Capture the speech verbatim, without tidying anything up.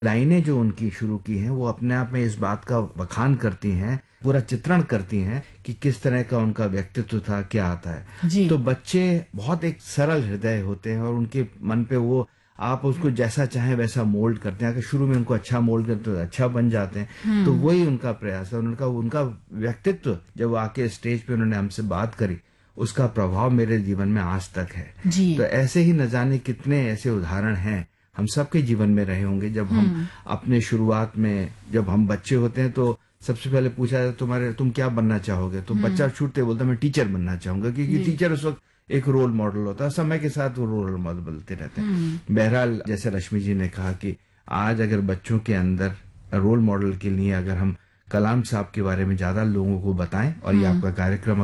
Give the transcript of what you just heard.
लाइनें जो उनकी शुरू की हैं वो अपने आप में इस बात का बखान करती हैं, पूरा चित्रण करती हैं कि किस तरह का उनका व्यक्तित्व था, क्या आता है। जी। तो बच्चे बहुत एक सरल हृदय होते हैं और उनके मन पे वो आप उसको जैसा चाहें वैसा मोल्ड करते हैं। अगर शुरू में उनको अच्छा मोल्ड करते हैं तो अच्छा बन जाते हैं। तो हुँ। वही उनका प्रयास है। उनका उनका व्यक्तित्व जब आके स्टेज पे उन्होंने हमसे बात करी, उसका प्रभाव मेरे जीवन में आज तक है। तो जी। ऐसे ही न जाने कितने ऐसे उदाहरण हैं, हम सबके जीवन में रहे होंगे। जब हम हुँ। अपने शुरुआत में जब हम बच्चे होते हैं तो सबसे पहले पूछा जाता तुम्हारे तुम क्या बनना चाहोगे, तो बच्चा हुँ। छूटते बोलता मैं टीचर बनना चाहूंगा, क्योंकि जी। टीचर उस वक्त एक रोल मॉडल होता है। समय के साथ वो रोल मॉडल बदलते रहते हुँ। हैं। बहरहाल जैसे रश्मि जी ने कहा कि आज अगर बच्चों के अंदर रोल मॉडल के लिए अगर हम कलाम साहब के बारे में ज्यादा लोगों को बताएं और ये हुँ। आपका कार्यक्रम